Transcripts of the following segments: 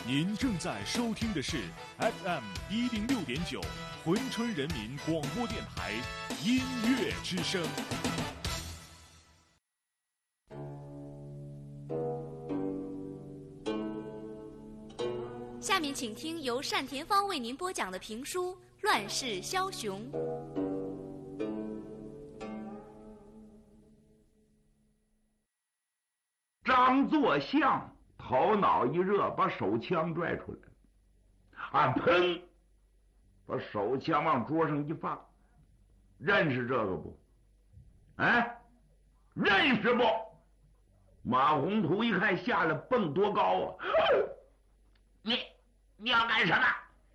您正在收听的是 FM106.9珲春人民广播电台音乐之声。 下面请听由单田芳为您播讲的评书《乱世枭雄》。 张作相头脑一热，把手枪拽出来了，砰，把手枪往桌上一放。认识这个不？认识不？马宏图一看下来蹦多高啊！你要干什么？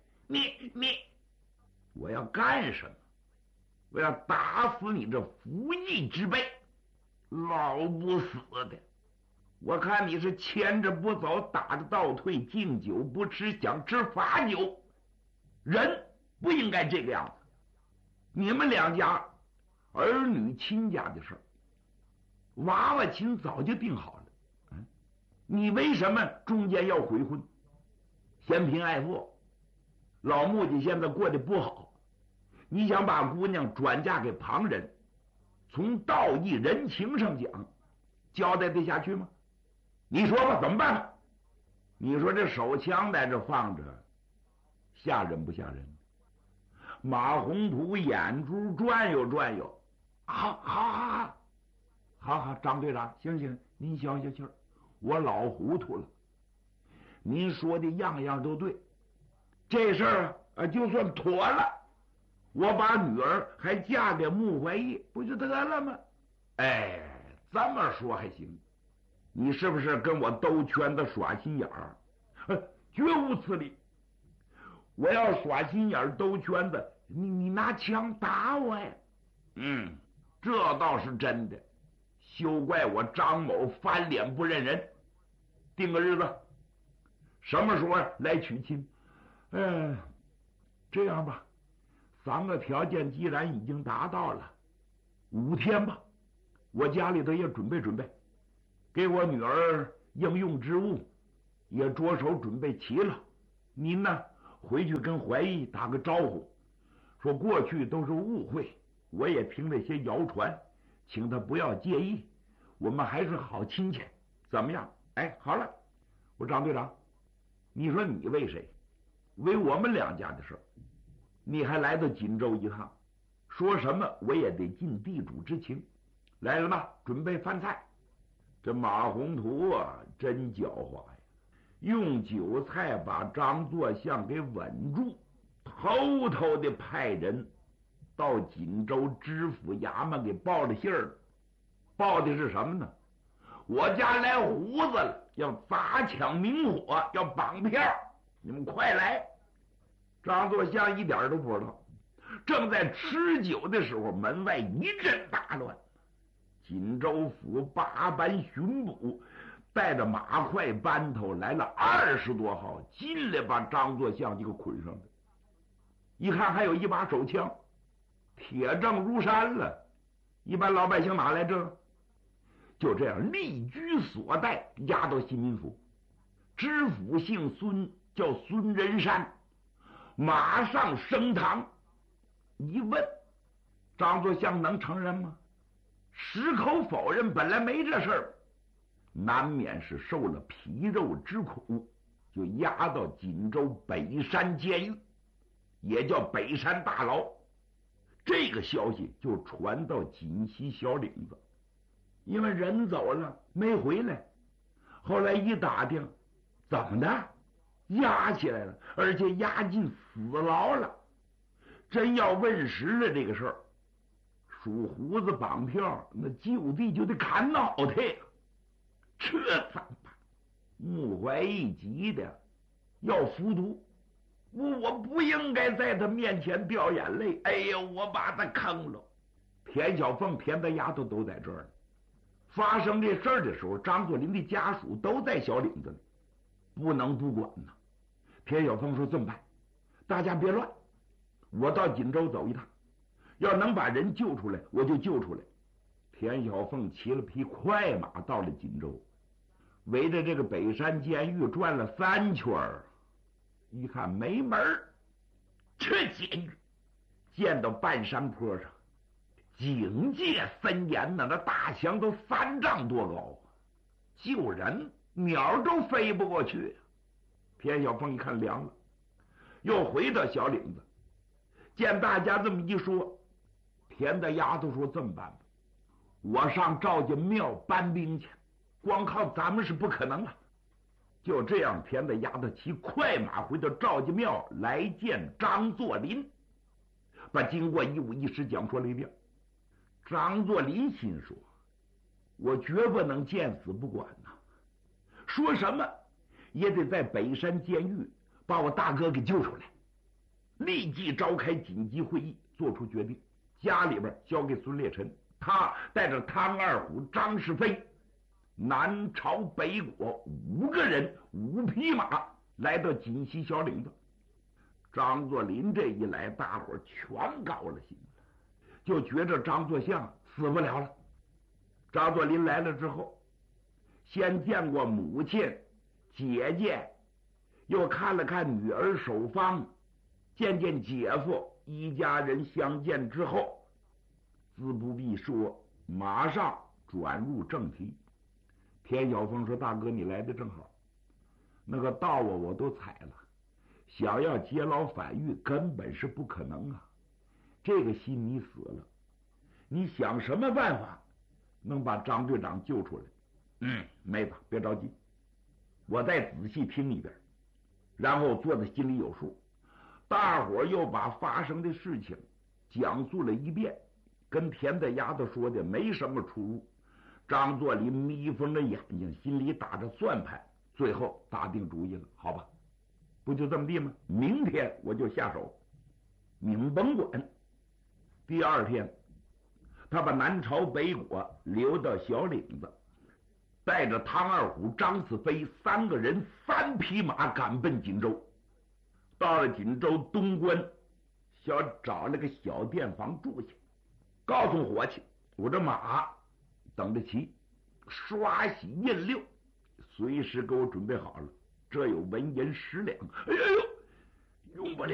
我要干什么？我要打死你这服役之辈，老不死的！我看你是牵着不走，打着倒退，敬酒不吃，想吃罚酒。人不应该这个样子。你们两家儿女亲家的事儿，娃娃亲早就定好了。你为什么中间要悔婚？嫌贫爱富，老穆家现在过得不好，你想把姑娘转嫁给旁人，从道义人情上讲，交代得下去吗？你说吧，怎么办？你说这手枪在这放着，吓人不吓人？马宏图眼珠转悠转悠，好，张队长，行，您消气儿，我老糊涂了。您说的样样都对，这事儿就算妥了，我把女儿还嫁给穆怀义，不就得了吗？这么说还行。你是不是跟我兜圈子耍心眼儿？绝无此理！我要耍心眼儿兜圈子，你拿枪打我呀？这倒是真的。休怪我张某翻脸不认人。定个日子，什么时候来娶亲？这样吧，三个条件既然已经达到了，5天吧，我家里头也准备，给我女儿应用之物也着手准备齐了。您呢，回去跟怀义打个招呼，说过去都是误会，我也听了些谣传，请他不要介意，我们还是好亲戚，怎么样？好了，我张队长，你说你为谁？为我们两家的事儿，你还来到锦州一趟，说什么我也得尽地主之情。来了吧，准备饭菜。这马宏图真狡猾呀，用酒菜把张作相给稳住，偷偷的派人到锦州知府衙门给报了信儿。报的是什么呢？我家来胡子了，要砸抢明火，要绑票，你们快来！张作相一点都不知道，正在吃酒的时候，门外一阵大乱。锦州府8班巡捕带着马快班头来了20多号，进来把张作相就给捆上了。一看还有一把手枪，铁证如山了。一般老百姓哪来这？就这样力居所带，押到新民府。知府姓孙，叫孙仁山，马上升堂。一问，张作相能承认吗？矢口否认，本来没这事儿，难免是受了皮肉之苦，就押到锦州北山监狱，也叫北山大牢。这个消息就传到锦西小岭子，因为人走了没回来，后来一打听，怎么的？押起来了，而且押进死牢了。真要问实了这个事儿，数胡子绑票，那就地就得砍脑袋呀！这怎么办？穆怀义急的要服毒，我不应该在他面前掉眼泪。我把他坑了。田小凤、田大丫头都在这儿。发生这事儿的时候，张作霖的家属都在小岭子里，不能不管呐。田小凤说：“这么办？大家别乱，我到锦州走一趟。要能把人救出来，我就救出来。”田小凤骑了匹快马到了锦州， 围着这个北山监狱转了3圈，一看没门儿，这监狱建到半山坡上，警戒森严呐，那大墙都3丈多高，就人鸟都飞不过去。田小凤一看凉了，又回到小岭子，见大家这么一说，田大丫头说：“这么办吧，我上赵家庙搬兵去，光靠咱们是不可能了。”就这样，田大丫头骑快马回到赵家庙来见张作霖，把经过一五一十讲说了一遍。张作霖心说：“我绝不能见死不管呐，说什么也得在北山监狱把我大哥给救出来。”立即召开紧急会议，做出决定，家里边交给孙烈臣，他带着汤二虎、张世飞南朝北国5个人5匹马来到锦西小岭子。张作霖这一来，大伙全高了兴了，就觉着张作相死不了了。张作霖来了之后，先见过母亲、姐姐，又看了看女儿守芳，见见姐夫，一家人相见之后，自不必说，马上转入正题。田小凤说：“大哥，你来的正好，那个道啊我都踩了，想要劫牢反狱根本是不可能啊。这个心你死了，你想什么办法能把张队长救出来？”“妹子别着急，我再仔细听一遍，然后做的心里有数。”大伙又把发生的事情讲述了一遍，跟田大丫头说的没什么出入。张作霖眯缝着眼睛，心里打着算盘，最后打定主意了，好吧，不就这么地吗？明天我就下手，你们甭管。第2天，他把南朝北国留到小岭子，带着汤二虎、张四飞3个人3匹马赶奔锦州。到了锦州东关，想找了个小店房住下，告诉伙计：“我这马等着骑，刷洗印溜，随时给我准备好了。这有文银10两。”“哎呦，用不了。”